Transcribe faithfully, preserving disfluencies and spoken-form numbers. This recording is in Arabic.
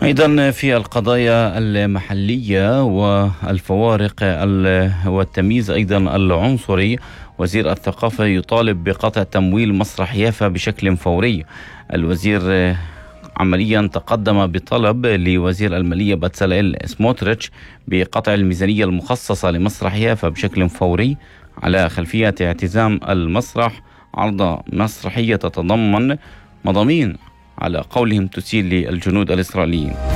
أيضا في القضايا المحلية والفوارق والتمييز أيضا العنصري، وزير الثقافة يطالب بقطع تمويل مسرح يافا بشكل فوري. الوزير عمليا تقدم بطلب لوزير المالية باتساليل سموتريتش بقطع الميزانية المخصصة لمسرح يافا بشكل فوري على خلفية اعتزام المسرح عرض مسرحية تتضمن مضامين على قولهم تسيل للجنود الإسرائيليين.